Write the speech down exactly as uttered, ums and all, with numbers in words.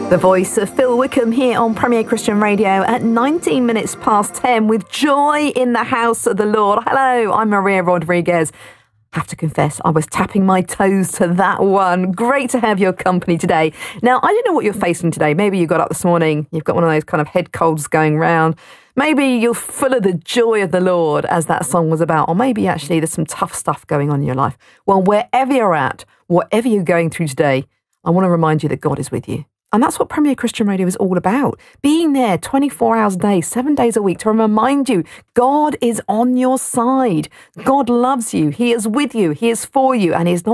The voice of Phil Wickham here on Premier Christian Radio at nineteen minutes past ten with joy in the house of the Lord. Hello, I'm Maria Rodriguez. Have to confess, I was tapping my toes to that one. Great to have your company today. Now, I don't know what you're facing today. Maybe you got up this morning, you've got one of those kind of head colds going round. Maybe you're full of the joy of the Lord, as that song was about. Or maybe actually there's some tough stuff going on in your life. Well, wherever you're at, whatever you're going through today, I want to remind you that God is with you. And that's what Premier Christian Radio is all about. Being there twenty-four hours a day, seven days a week to remind you God is on your side. God loves you. He is with you. He is for you. And He's not